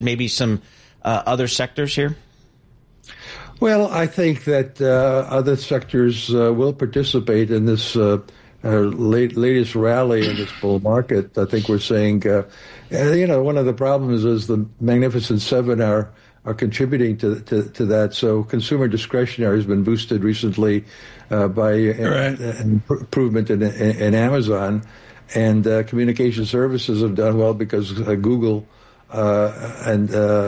maybe some other sectors here? Well, I think that other sectors will participate in this latest rally in this bull market. I think we're saying, one of the problems is the Magnificent Seven are contributing to that. So consumer discretionary has been boosted recently by an improvement in Amazon, and communication services have done well because Google and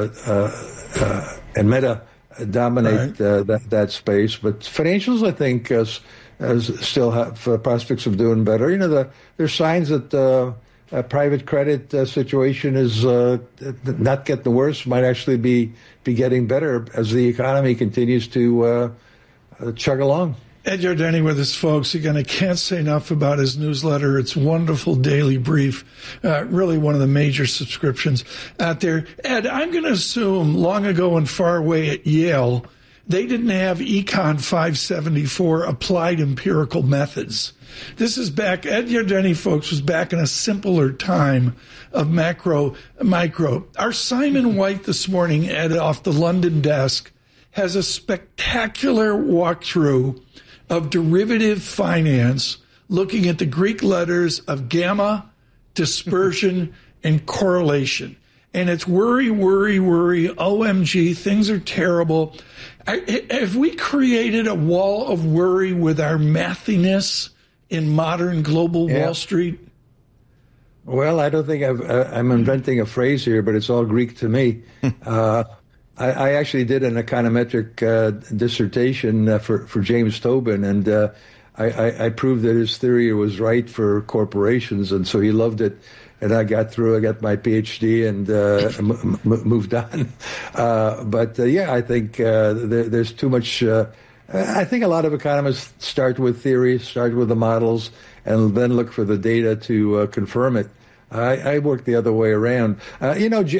Meta dominate that space. But financials, I think, still have prospects of doing better. There's signs that private credit situation is not getting worse, might actually be getting better as the economy continues to chug along. Ed Yardeni with us, folks. Again, I can't say enough about his newsletter. It's wonderful daily brief, really one of the major subscriptions out there. Ed, I'm going to assume long ago and far away at Yale, they didn't have Econ 574 applied empirical methods. This is back, Ed Yardeni, folks, was back in a simpler time of macro, micro. Our Simon White this morning, Ed, off the London desk, has a spectacular walkthrough of derivative finance, looking at the Greek letters of gamma, dispersion, and correlation. And it's worry, worry, worry, OMG, things are terrible. Have we created a wall of worry with our mathiness in modern global Wall Street? Well, I don't think I'm inventing a phrase here, but it's all Greek to me. I actually did an econometric dissertation for James Tobin, and I proved that his theory was right for corporations, and so he loved it. And I got through. I got my PhD and moved on. I think there's too much. I think a lot of economists start with theory, start with the models, and then look for the data to confirm it. I work the other way around. Ben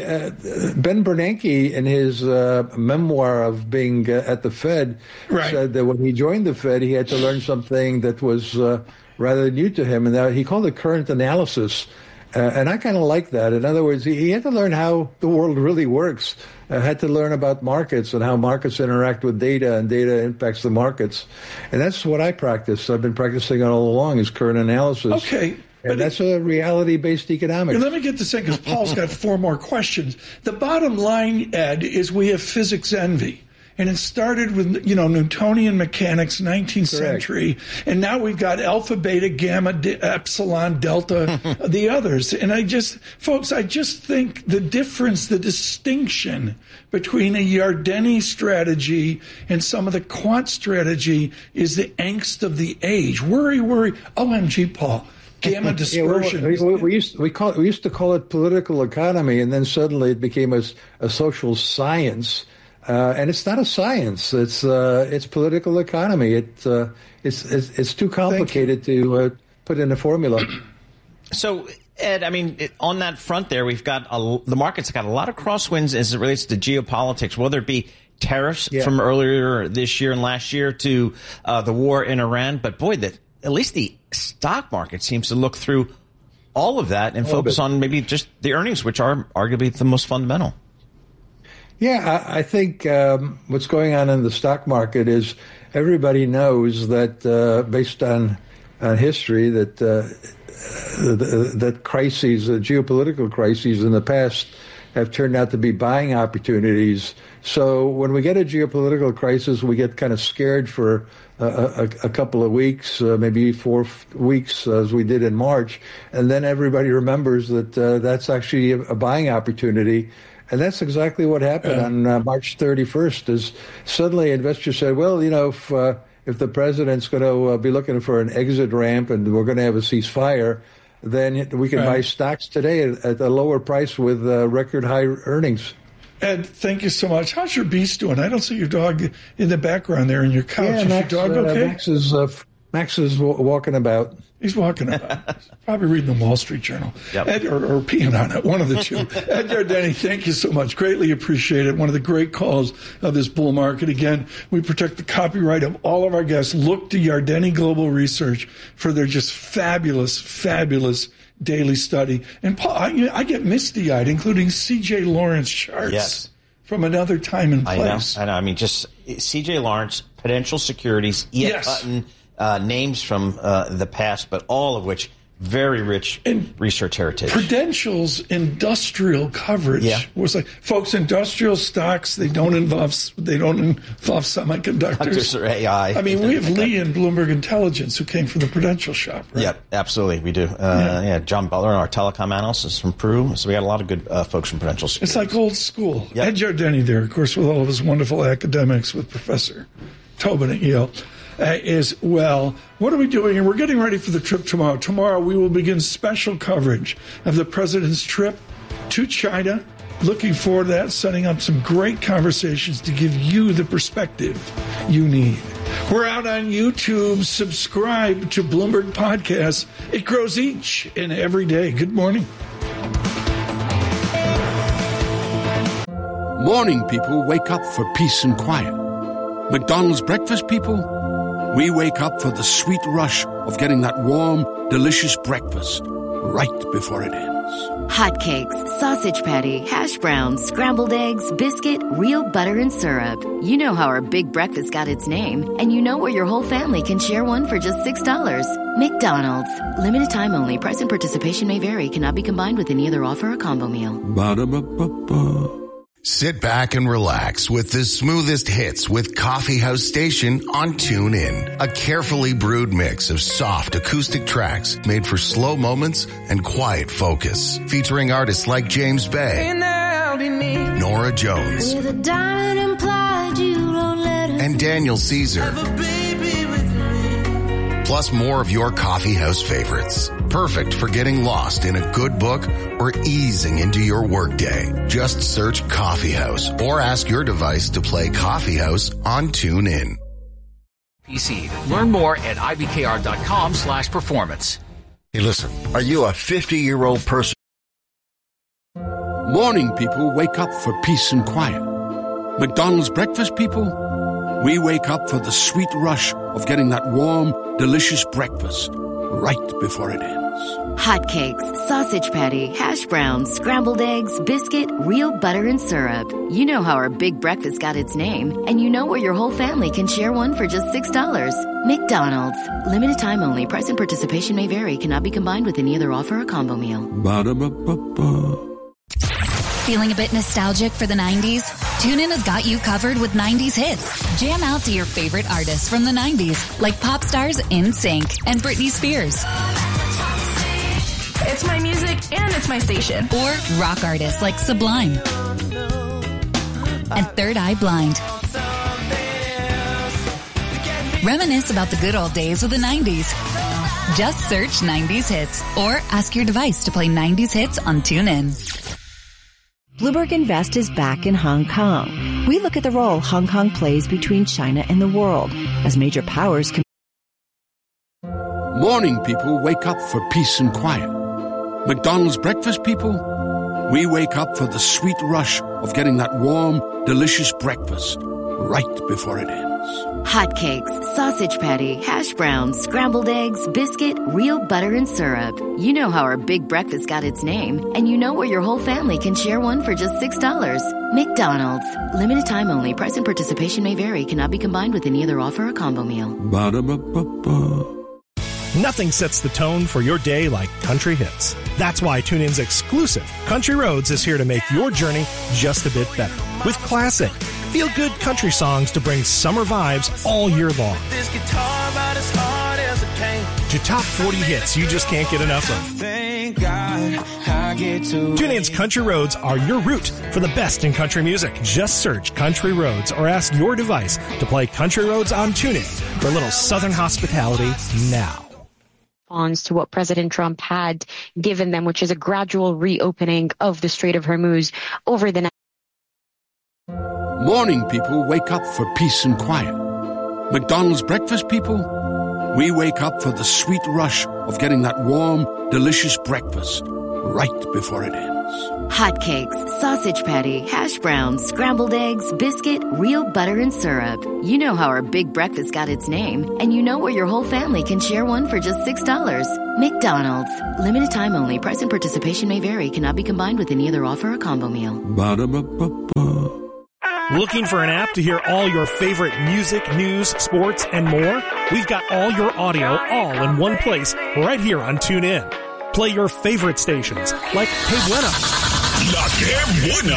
Bernanke, in his memoir of being at the Fed, said that when he joined the Fed, he had to learn something that was rather new to him, and he called it current analysis. And I kind of like that. In other words, he had to learn how the world really works, had to learn about markets and how markets interact with data, and data impacts the markets. And that's what I practice. I've been practicing it all along, is current analysis. Okay. And that's a reality-based economics. Let me get this in, because Paul's got 4 more questions. The bottom line, Ed, is we have physics envy. And it started with, Newtonian mechanics, 19th century. And now we've got alpha, beta, gamma, epsilon, delta, the others. And I just think the difference, the distinction between a Yardeni strategy and some of the quant strategy is the angst of the age. Worry, OMG, Paul. Gamma dispersion. We used to call it political economy, and then suddenly it became a social science. And it's not a science. It's political economy. It's too complicated to put in a formula. So, Ed, on that front there, we've got the market's got a lot of crosswinds as it relates to geopolitics, whether it be tariffs from earlier this year and last year to the war in Iran. But boy, at least the stock market seems to look through all of that and focus on maybe just the earnings, which are arguably the most fundamental. Yeah, I think what's going on in the stock market is everybody knows that based on history that crises, geopolitical crises in the past have turned out to be buying opportunities. So when we get a geopolitical crisis, we get kind of scared for a couple of weeks, maybe 4 weeks, as we did in March, and then everybody remembers that that's actually a buying opportunity. And that's exactly what happened on March 31st, is suddenly investors said, well, if the president's going to be looking for an exit ramp and we're going to have a ceasefire, then we can buy stocks today at a lower price with record high earnings. Ed, thank you so much. How's your beast doing? I don't see your dog in the background there in your couch. Yeah, Is your dog okay? Max is walking about. He's walking about. He's probably reading the Wall Street Journal. Yep. Ed, or peeing on it, one of the two. Ed Yardeni, thank you so much. Greatly appreciate it. One of the great calls of this bull market. Again, we protect the copyright of all of our guests. Look to Yardeni Global Research for their just fabulous, fabulous daily study. And Paul, I get misty-eyed, including C.J. Lawrence charts from another time and place. I know. I mean, just C.J. Lawrence, Prudential Securities, E.F. Hutton, names from the past, but all of which very rich research heritage. Prudential's industrial coverage was like, folks, industrial stocks, they don't involve semiconductors or AI. I mean, we have Lee in Bloomberg Intelligence who came from the Prudential shop, right? Yeah, absolutely, we do. John Butler, our telecom analyst, is from Peru. So we got a lot of good folks from Prudential Securities. It's like old school. Ed Jardini there, of course, with all of his wonderful academics, with Professor Tobin at Yale. As well. What are we doing? And we're getting ready for the trip tomorrow. Tomorrow we will begin special coverage of the president's trip to China. Looking forward to that, setting up some great conversations to give you the perspective you need. We're out on YouTube. Subscribe to Bloomberg Podcasts. It grows each and every day. Good morning. Morning people wake up for peace and quiet. McDonald's breakfast people, we wake up for the sweet rush of getting that warm, delicious breakfast right before it ends. Hotcakes, sausage patty, hash browns, scrambled eggs, biscuit, real butter and syrup. You know how our big breakfast got its name, and you know where your whole family can share one for just $6. McDonald's. Limited time only. Price and participation may vary. Cannot be combined with any other offer or combo meal. Ba-da-ba-ba-ba. Sit back and relax with the smoothest hits with Coffee House Station on TuneIn. A carefully brewed mix of soft acoustic tracks made for slow moments and quiet focus. Featuring artists like James Bay, Nora Jones, and Daniel Caesar. Plus more of your coffee house favorites. Perfect for getting lost in a good book or easing into your workday. Just search Coffee House or ask your device to play Coffee House on TuneIn. PC. Learn more at ibkr.com/performance. Hey, listen, are you a 50-year-old person? Morning people wake up for peace and quiet. McDonald's breakfast people, we wake up for the sweet rush of getting that warm, delicious breakfast right before it ends. Hotcakes, sausage patty, hash browns, scrambled eggs, biscuit, real butter and syrup. You know how our big breakfast got its name, and you know where your whole family can share one for just $6. McDonald's. Limited time only. Price and participation may vary. Cannot be combined with any other offer or combo meal. Ba-da-ba-ba-ba. Feeling a bit nostalgic for the 90s? TuneIn has got you covered with 90s hits. Jam out to your favorite artists from the 90s, like pop stars NSYNC and Britney Spears. It's my music and it's my station. Or rock artists like Sublime and Third Eye Blind. Reminisce about the good old days with the 90s. Just search 90s hits or ask your device to play 90s hits on TuneIn. Bloomberg Invest is back in Hong Kong. We look at the role Hong Kong plays between China and the world as major powers can. Morning people wake up for peace and quiet. McDonald's breakfast people, we wake up for the sweet rush of getting that warm, delicious breakfast right before it ends. Hotcakes, sausage patty, hash browns, scrambled eggs, biscuit, real butter and syrup. You know how our big breakfast got its name, and you know where your whole family can share one for just $6. McDonald's. Limited time only. Price and participation may vary. Cannot be combined with any other offer or combo meal. Ba-da-ba-ba-ba. Nothing sets the tone for your day like country hits. That's why TuneIn's exclusive Country Roads is here to make your journey just a bit better. With classic, feel-good country songs to bring summer vibes all year long. This guitar about as hard as a pain. To top 40 hits you just can't get enough of. Thank God I get to. TuneIn's Country Roads are your route for the best in country music. Just search Country Roads or ask your device to play Country Roads on TuneIn for a little southern hospitality now. To what President Trump had given them, which is a gradual reopening of the Strait of Hormuz over the next. Morning people wake up for peace and quiet. McDonald's breakfast people, we wake up for the sweet rush of getting that warm, delicious breakfast right before it ends. Hotcakes, sausage patty, hash browns, scrambled eggs, biscuit, real butter and syrup. You know how our big breakfast got its name, and you know where your whole family can share one for just $6. McDonald's. Limited time only. Price and participation may vary. Cannot be combined with any other offer or combo meal. Ba-da-ba-ba-ba. Looking for an app to hear all your favorite music, news, sports, and more? We've got all your audio all in one place right here on TuneIn. Play your favorite stations like Que Buena, La Que Buena,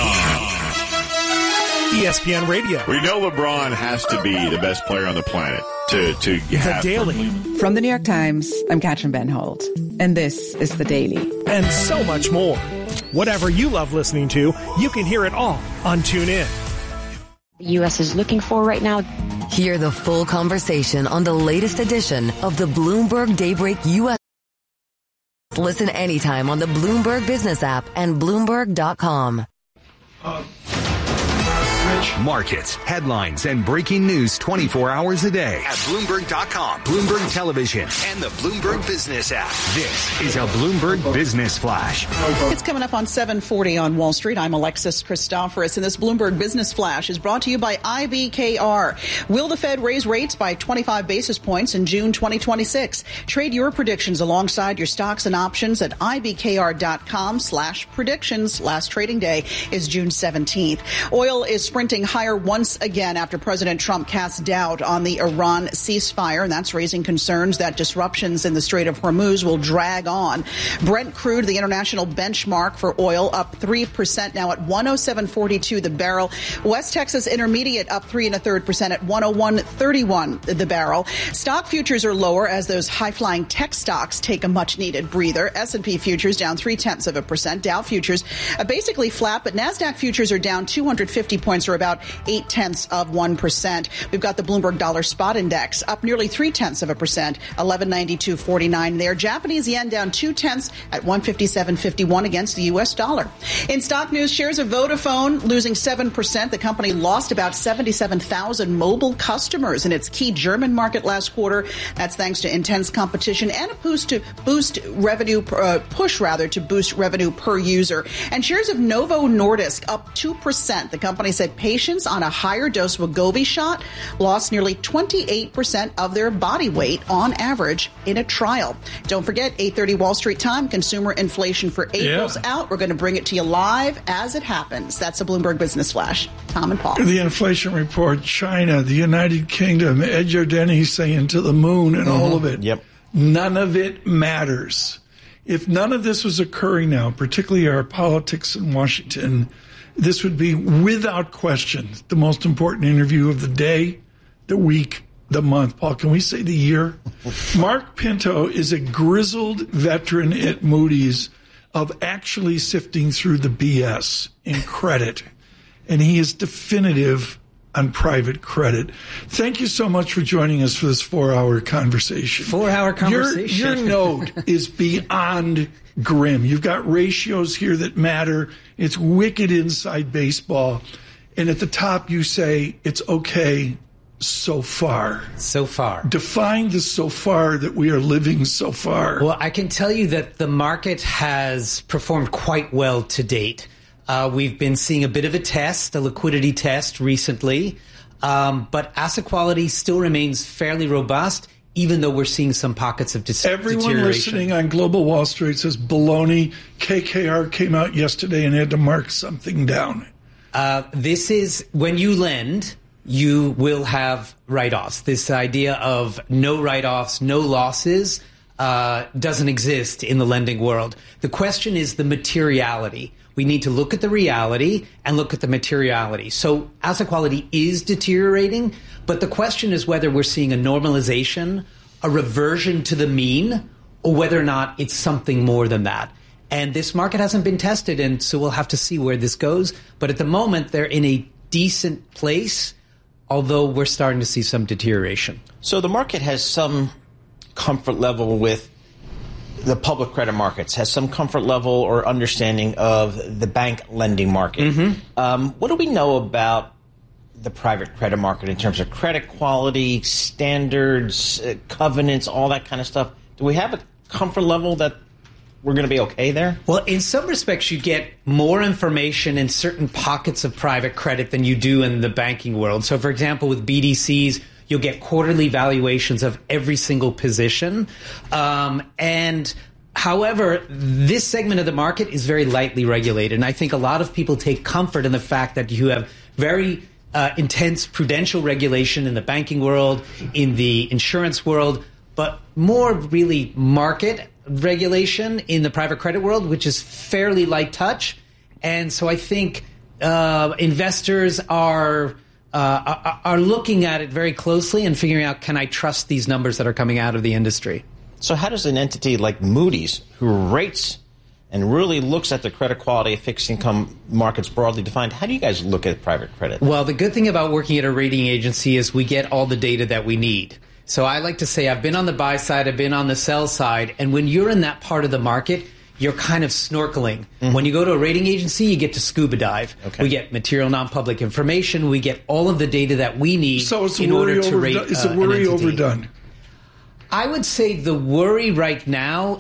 ESPN Radio. We know LeBron has to be the best player on the planet to have The Daily. From the New York Times, I'm Katrin Benholt, and this is The Daily. And so much more. Whatever you love listening to, you can hear it all on TuneIn. The U.S. is looking for right now. Hear the full conversation on the latest edition of the Bloomberg Daybreak U.S. Listen anytime on the Bloomberg Business app and Bloomberg.com. Markets, headlines, and breaking news 24 hours a day at Bloomberg.com, Bloomberg Television, and the Bloomberg Business app. This is a Bloomberg Business Flash. It's coming up on 7:40 on Wall Street. I'm Alexis Christoforous, and this Bloomberg Business Flash is brought to you by IBKR. Will the Fed raise rates by 25 basis points in June 2026? Trade your predictions alongside your stocks and options at IBKR.com/predictions. Last trading day is June 17th. Oil is sprinting higher once again after President Trump casts doubt on the Iran ceasefire, and that's raising concerns that disruptions in the Strait of Hormuz will drag on. Brent crude, the international benchmark for oil, up 3% now at 107.42 the barrel. West Texas Intermediate up 3 1/3% at 101.31 the barrel. Stock futures are lower as those high-flying tech stocks take a much-needed breather. S&P futures down 0.3%. Dow futures basically flat, but NASDAQ futures are down 250 points, or about 0.8%. We've got the Bloomberg Dollar Spot Index up nearly 0.3%, 1192.49 there. Japanese yen down 0.2 at 157.51 against the U.S. dollar. In stock news, shares of Vodafone losing 7%. The company lost about 77,000 mobile customers in its key German market last quarter. That's thanks to intense competition and a push to boost revenue per user. And shares of Novo Nordisk up 2%. The company said patients on a higher dose Wegovy shot lost nearly 28% of their body weight on average in a trial. Don't forget, 8:30 Wall Street time, consumer inflation for April's out. We're going to bring it to you live as it happens. That's a Bloomberg Business Flash. Tom and Paul. The inflation report, China, the United Kingdom, Ed Jordani saying to the moon and all of it. Yep. None of it matters. If none of this was occurring now, particularly our politics in Washington, this would be, without question, the most important interview of the day, the week, the month. Paul, can we say the year? Mark Pinto is a grizzled veteran at Moody's of actually sifting through the BS in credit, and he is definitive on private credit. Thank you so much for joining us for this 4-hour conversation. 4-hour conversation. Your note is beyond grim. You've got ratios here that matter. It's wicked inside baseball. And at the top, you say it's okay so far. So far. Define the so far that we are living so far. Well, I can tell you that the market has performed quite well to date. We've been seeing a bit of a test, a liquidity test recently, but asset quality still remains fairly robust, even though we're seeing some pockets of deterioration. Everyone listening on Global Wall Street says baloney. KKR came out yesterday and had to mark something down. This is when you lend, you will have write-offs. This idea of no write-offs, no losses doesn't exist in the lending world. The question is the materiality. We need to look at the reality and look at the materiality. So asset quality is deteriorating, but the question is whether we're seeing a normalization, a reversion to the mean, or whether or not it's something more than that. And this market hasn't been tested, and so we'll have to see where this goes. But at the moment, they're in a decent place, although we're starting to see some deterioration. So the market has some comfort level with the public credit markets, has some comfort level or understanding of the bank lending market. Mm-hmm. What do we know about the private credit market in terms of credit quality, standards, covenants, all that kind of stuff? Do we have a comfort level that we're going to be okay there? Well, in some respects, you get more information in certain pockets of private credit than you do in the banking world. So, for example, with BDCs, you'll get quarterly valuations of every single position. However, this segment of the market is very lightly regulated. And I think a lot of people take comfort in the fact that you have very intense prudential regulation in the banking world, in the insurance world, but more really market regulation in the private credit world, which is fairly light touch. And so I think investors are looking at it very closely and figuring out, can I trust these numbers that are coming out of the industry? So how does an entity like Moody's, who rates and really looks at the credit quality of fixed income markets broadly defined, how do you guys look at private credit? Well, the good thing about working at a rating agency is we get all the data that we need. So I like to say I've been on the buy side, I've been on the sell side, and when you're in that part of the market, you're kind of snorkeling. Mm-hmm. When you go to a rating agency, you get to scuba dive. Okay. We get material non-public information. We get all of the data that we need in order to rate Is the worry overdone? I would say the worry right now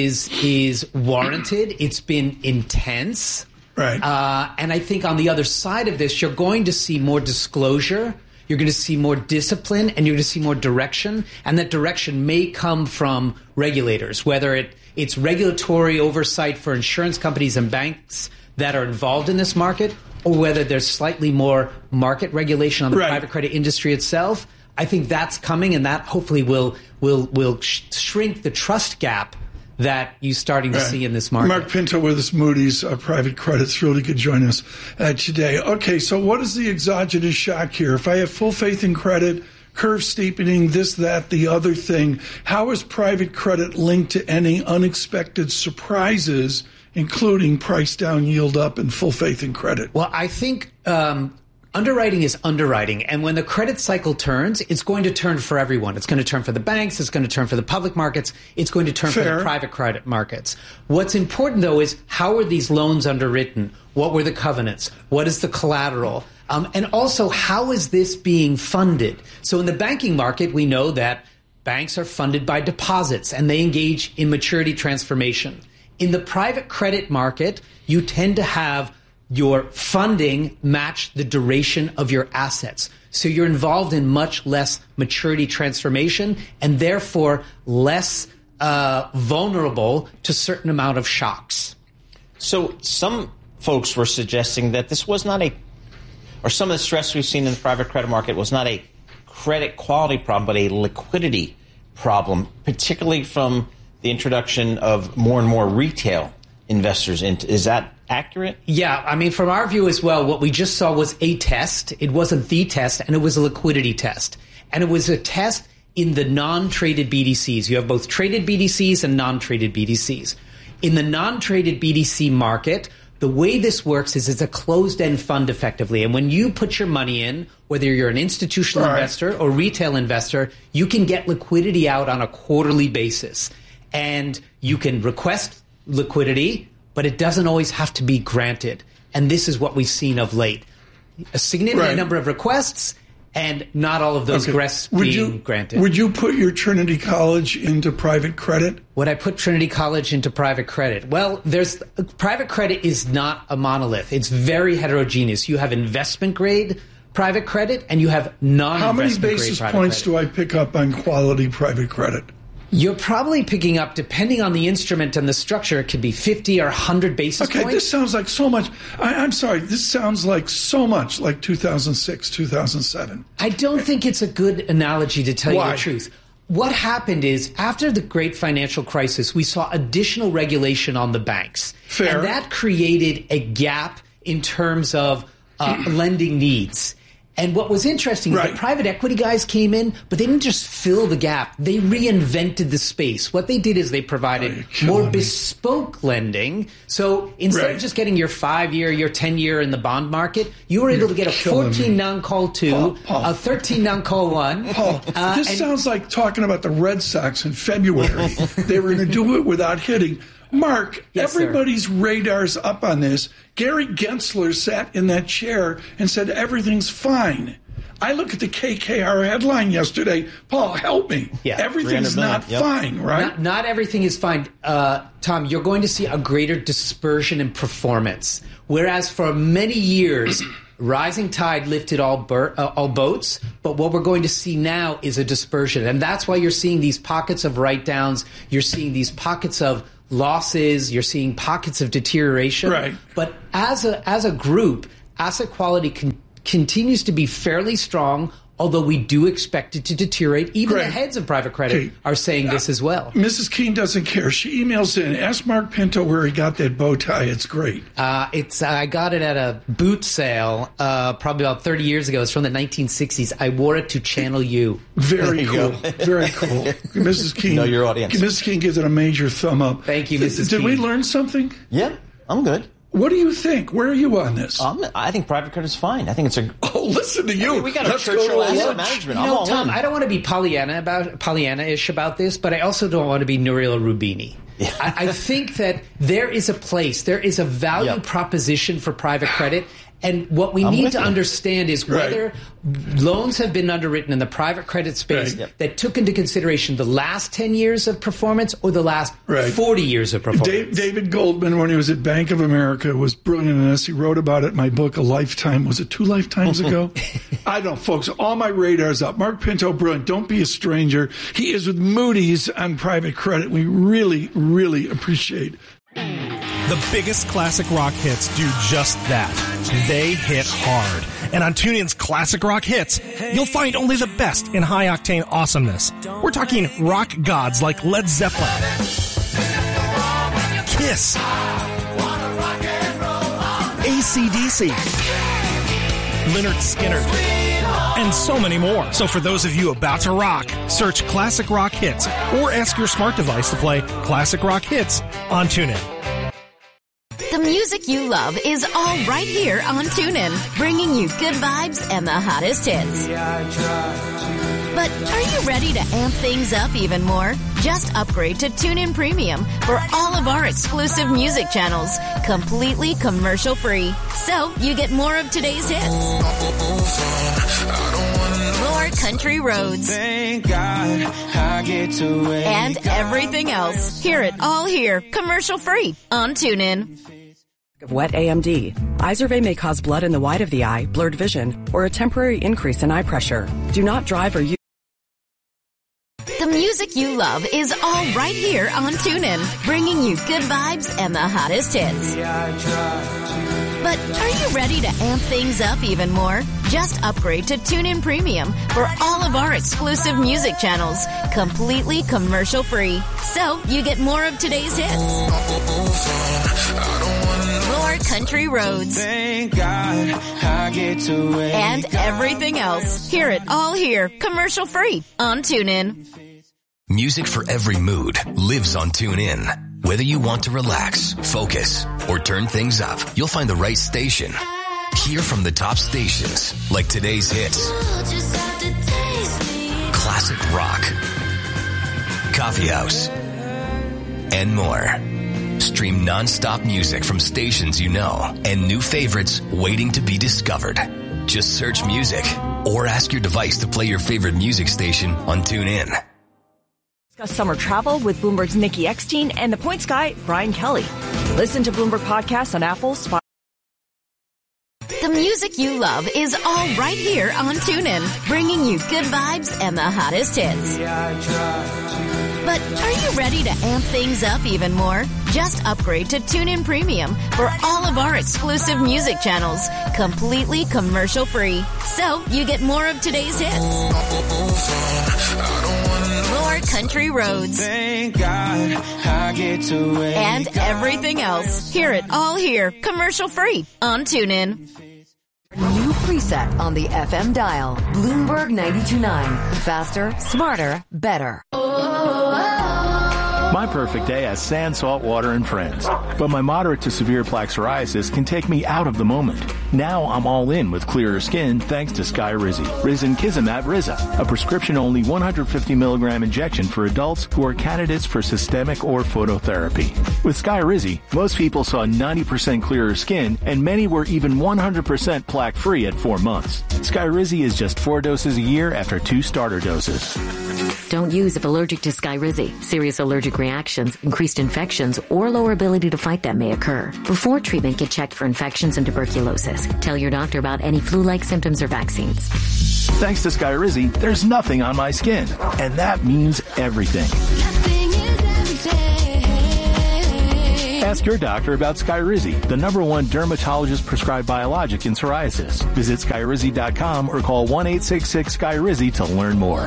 is warranted. It's been intense. Right. And I think on the other side of this, you're going to see more disclosure. You're going to see more discipline, and you're going to see more direction. And that direction may come from regulators, whether it's regulatory oversight for insurance companies and banks that are involved in this market, or whether there's slightly more market regulation on the private credit industry itself. I think that's coming, and that hopefully will shrink the trust gap that you're starting to see in this market. Mark Pinto with us, Moody's Private Credit. Thrilled he could join us today. Okay, so what is the exogenous shock here? If I have full faith in credit, curve steepening, this, that, the other thing, how is private credit linked to any unexpected surprises, including price down, yield up, and full faith in credit? Well, I think underwriting is underwriting. And when the credit cycle turns, it's going to turn for everyone. It's going to turn for the banks. It's going to turn for the public markets. It's going to turn for the private credit markets. What's important, though, is how are these loans underwritten? What were the covenants? What is the collateral? And also, how is this being funded? So in the banking market, we know that banks are funded by deposits, and they engage in maturity transformation. In the private credit market, you tend to have your funding match the duration of your assets. So you're involved in much less maturity transformation and therefore less vulnerable to certain amount of shocks. So some folks were suggesting that this was not or some of the stress we've seen in the private credit market was not a credit quality problem, but a liquidity problem, particularly from the introduction of more and more retail investors into. Is that accurate? Yeah, I mean, from our view as well, what we just saw was a test. It wasn't the test, and it was a liquidity test. And it was a test in the non-traded BDCs. You have both traded BDCs and non-traded BDCs. In the non-traded BDC market, the way this works is it's a closed-end fund effectively. And when you put your money in, whether you're an institutional investor or retail investor, you can get liquidity out on a quarterly basis. And you can request liquidity, but it doesn't always have to be granted. And this is what we've seen of late. A significant number of requests and not all of those requests being granted. Would you put your Trinity College into private credit? Would I put Trinity College into private credit? Well, private credit is not a monolith. It's very heterogeneous. You have investment grade private credit and you have non-investment grade private credit. How many basis points do I pick up on quality private credit? You're probably picking up, depending on the instrument and the structure, it could be 50 or 100 basis points. Okay, this sounds like so much. I'm sorry, this sounds like so much like 2006, 2007. I don't think it's a good analogy, to tell you the truth. What happened is, after the great financial crisis, we saw additional regulation on the banks. Fair. And that created a gap in terms of lending needs. And what was interesting is that private equity guys came in, but they didn't just fill the gap. They reinvented the space. What they did is they provided more bespoke lending. So instead of just getting your 5-year, your 10-year in the bond market, you were able to get a 14 non-call 2, a 13 non-call 1. Paul, this sounds like talking about the Red Sox in February. They were going to do it without hitting. Mark, everybody's radar's up on this. Gary Gensler sat in that chair and said everything's fine. I look at the KKR headline yesterday. Paul, help me. Yeah. Everything's not fine, right? Not everything is fine. Tom, you're going to see a greater dispersion in performance. Whereas for many years, rising tide lifted all boats, but what we're going to see now is a dispersion. And that's why you're seeing these pockets of write-downs. You're seeing these pockets of losses. You're seeing pockets of deterioration. Right. But as a group, asset quality continues to be fairly strong, although we do expect it to deteriorate. Even the heads of private credit are saying this as well. Mrs. Keene doesn't care. She emails in, ask Mark Pinto where he got that bow tie. It's great. I got it at a boot sale probably about 30 years ago. It's from the 1960s. I wore it to Channel U. Very cool. Very cool. Mrs. Keene. Know your audience. Mrs. Keene gives it a major thumb up. Thank you, Mrs. Did Keene. we learn something? Yeah, I'm good. What do you think? Where are you on this? I think private credit is fine. I think it's a... Oh, listen to you. We got a Churchill asset management. You know, Tom, I don't want to be Pollyanna-ish about this, but I also don't want to be Nouriel Roubini. Yeah. I think that there is a place, there is a value proposition for private credit. And what we need to understand is whether loans have been underwritten in the private credit space that took into consideration the last 10 years of performance or the last 40 years of performance. David Goldman, when he was at Bank of America, was brilliant in this. He wrote about it in my book, A Lifetime. Was it 2 lifetimes ago? I don't know, folks. All my radar's up. Mark Pinto, brilliant. Don't be a stranger. He is with Moody's on private credit. We really, really appreciate The biggest classic rock hits do just that. They hit hard. And on TuneIn's Classic Rock Hits, you'll find only the best in high-octane awesomeness. We're talking rock gods like Led Zeppelin, Kiss, AC/DC, Lynyrd Skynyrd, and so many more. So for those of you about to rock, search Classic Rock Hits or ask your smart device to play Classic Rock Hits on TuneIn. The music you love is all right here on TuneIn, bringing you good vibes and the hottest hits. But are you ready to amp things up even more? Just upgrade to TuneIn Premium for all of our exclusive music channels, completely commercial-free. So you get more of today's hits, more country roads, Thank God I get to wake and everything else. Hear it all here, commercial-free on TuneIn. Of wet AMD. Izervay may cause blood in the white of the eye, blurred vision, or a temporary increase in eye pressure. Do not drive or use. The music you love is all right here on TuneIn, bringing you good vibes and the hottest hits. But are you ready to amp things up even more? Just upgrade to TuneIn Premium for all of our exclusive music channels, completely commercial-free. So you get more of today's hits, more country roads, Thank God I get to wake and everything else. Hear it all here, commercial-free on TuneIn. Music for every mood lives on TuneIn. Whether you want to relax, focus, or turn things up, you'll find the right station. Hear from the top stations, like today's hits, classic rock, coffee house, and more. Stream non-stop music from stations you know and new favorites waiting to be discovered. Just search music or ask your device to play your favorite music station on TuneIn. Discuss summer travel with Bloomberg's Nikki Eckstein and the Points guy, Brian Kelly. Listen to Bloomberg Podcasts on Apple, Spotify. The music you love is all right here on TuneIn, bringing you good vibes and the hottest hits. But are you ready to amp things up even more? Just upgrade to TuneIn Premium for all of our exclusive music channels, completely commercial-free. So you get more of today's hits, more country roads, Thank God I get to wake and everything else. Hear it all here, commercial-free on TuneIn. New preset on the FM dial. Bloomberg 92.9. Faster, smarter, better. My perfect day has sand, salt water, and friends. But my moderate to severe plaque psoriasis can take me out of the moment. Now I'm all in with clearer skin thanks to Skyrizi. Risankizumab Riza, a prescription-only 150 milligram injection for adults who are candidates for systemic or phototherapy. With Skyrizi, most people saw 90% clearer skin, and many were even 100% plaque-free at 4 months. Skyrizi is just 4 doses a year after 2 starter doses. Don't use if allergic to Skyrizi. Serious allergic reactions, increased infections, or lower ability to fight them may occur. Before treatment, get checked for infections and tuberculosis. Tell your doctor about any flu-like symptoms or vaccines. Thanks to Skyrizi, there's nothing on my skin. And that means everything. Ask your doctor about Skyrizi, the #1 dermatologist-prescribed biologic in psoriasis. Visit Skyrizi.com or call 1-866-SKYRIZI to learn more.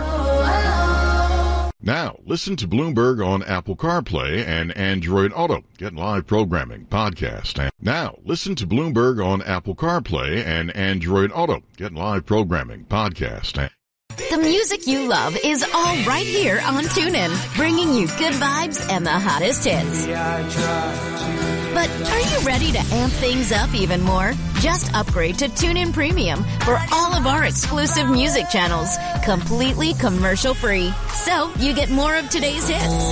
Now, listen to Bloomberg on Apple CarPlay and Android Auto. Get live programming, podcast. Now, listen to Bloomberg on Apple CarPlay and Android Auto. Get live programming, podcast. The music you love is all right here on TuneIn, bringing you good vibes and the hottest hits. But are you ready to amp things up even more? Just upgrade to TuneIn Premium for all of our exclusive music channels, completely commercial-free. So you get more of today's hits.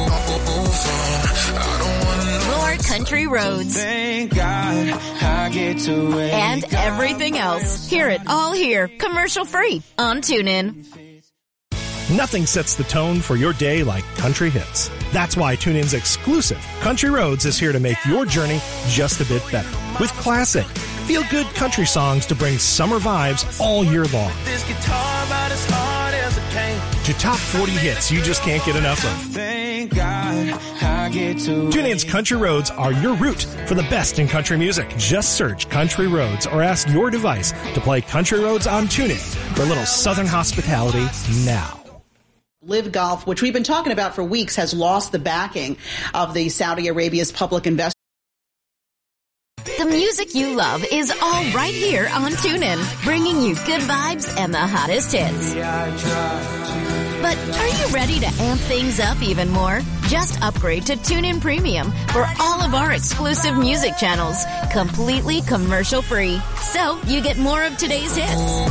More country roads. Thank God I get to wake and everything else. Hear it all here, commercial-free on TuneIn. Nothing sets the tone for your day like country hits. That's why TuneIn's exclusive Country Roads is here to make your journey just a bit better. With classic, feel-good country songs to bring summer vibes all year long. This guitar about as hard as it came. To top 40 hits you just can't get enough of. Thank God I get to TuneIn's Country Roads are your route for the best in country music. Just search Country Roads or ask your device to play Country Roads on TuneIn for a little southern hospitality now. Live Golf, which we've been talking about for weeks, has lost the backing of the Saudi Arabia's public investment. The music you love is all right here on TuneIn, bringing you good vibes and the hottest hits. But are you ready to amp things up even more? Just upgrade to TuneIn Premium for all of our exclusive music channels, completely commercial-free. So you get more of today's hits.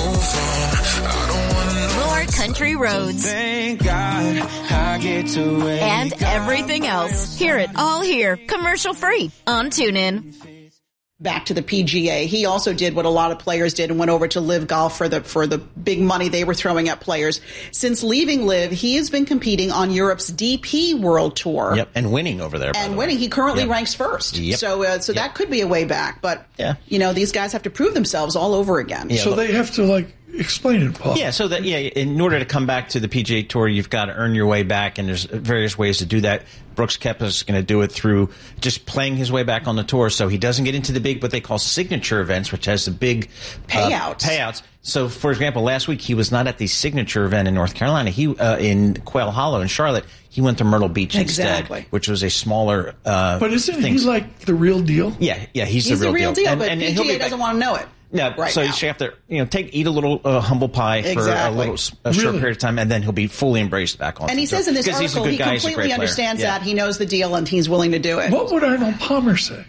More country roads. Thank God I get to wake and everything else. Hear it all here, commercial-free on TuneIn. Back to the PGA. He also did what a lot of players did and went over to Live Golf for the big money they were throwing at players. Since leaving Live, he has been competing on Europe's DP World Tour. Yep, and winning over there. And winning. He currently ranks first. Yep. So that could be a way back. But, these guys have to prove themselves all over again. Yeah, so they have to, explain it, Paul. Yeah, so that in order to come back to the PGA Tour, you've got to earn your way back, and there's various ways to do that. Brooks Koepka is going to do it through just playing his way back on the tour, so he doesn't get into the big, what they call signature events, which has the big payouts. So, for example, last week he was not at the signature event in North Carolina. He in Quail Hollow in Charlotte. He went to Myrtle Beach instead, which was a smaller. But isn't he like the real deal? Yeah, he's the real deal. But PGA doesn't want to know it. No, so you have to, eat a little humble pie for a short period of time, and then he'll be fully embraced back on. And he says in this article he completely understands that. He knows the deal, and he's willing to do it. What would Arnold Palmer say?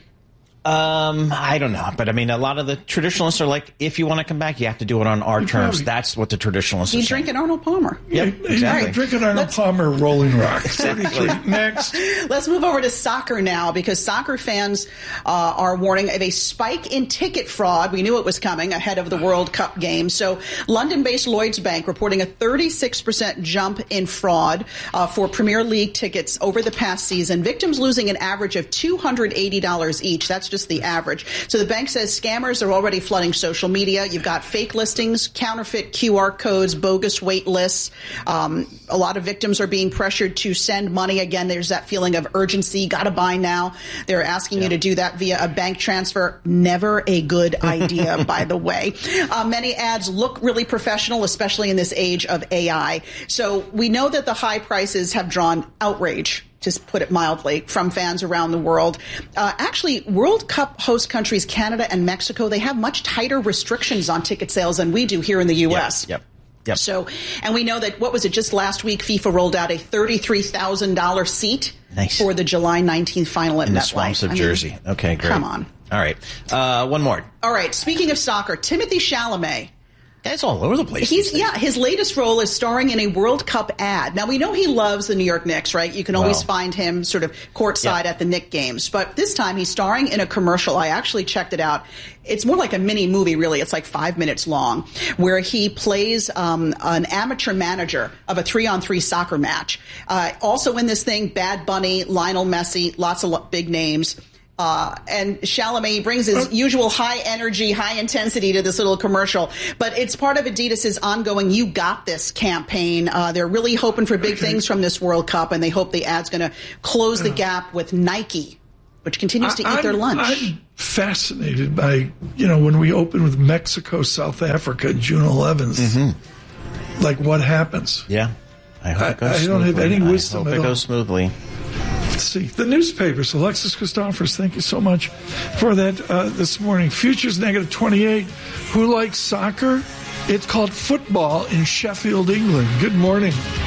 I don't know, but I mean, a lot of the traditionalists are like, if you want to come back, you have to do it on our terms. That's what the traditionalists are saying. He's drinking Arnold Palmer. Yep, exactly. Drinking Arnold Palmer, Rolling Rock. Exactly. Next. Let's move over to soccer now, because soccer fans are warning of a spike in ticket fraud. We knew it was coming ahead of the World Cup game. So London-based Lloyds Bank reporting a 36% jump in fraud for Premier League tickets over the past season. Victims losing an average of $280 each. That's just the average. So the bank says scammers are already flooding social media. You've got fake listings, counterfeit QR codes, bogus wait lists. A lot of victims are being pressured to send money. Again, there's that feeling of urgency. Got to buy now. They're asking you to do that via a bank transfer. Never a good idea, by the way. Many ads look really professional, especially in this age of AI. So we know that the high prices have drawn outrage, to put it mildly, from fans around the world. Actually, World Cup host countries Canada and Mexico, they have much tighter restrictions on ticket sales than we do here in the U.S. Yep. So, and we know that, what was it, just last week, FIFA rolled out a $33,000 seat for the July 19th final at MetLife. In the swamps of Jersey. Okay, great. Come on. All right. One more. All right. Speaking of soccer, Timothée Chalamet. That's all over the place. His latest role is starring in a World Cup ad. Now, we know he loves the New York Knicks, right? You can always find him sort of courtside at the Knicks games. But this time he's starring in a commercial. I actually checked it out. It's more like a mini movie, really. It's like 5 minutes long, where he plays an amateur manager of a 3-on-3 soccer match. Also in this thing, Bad Bunny, Lionel Messi, lots of big names. And Chalamet brings his usual high energy, high intensity to this little commercial. But it's part of Adidas's ongoing You Got This campaign. They're really hoping for big things from this World Cup, and they hope the ad's going to close the gap with Nike, which continues to eat their lunch. I'm fascinated by, when we open with Mexico, South Africa, June 11th, like what happens? Yeah. I hope it goes I don't have any wisdom I hope it goes smoothly. Let's see. The newspapers. Alexis Christophers, thank you so much for that this morning. Futures negative 28. Who likes soccer? It's called football in Sheffield, England. Good morning.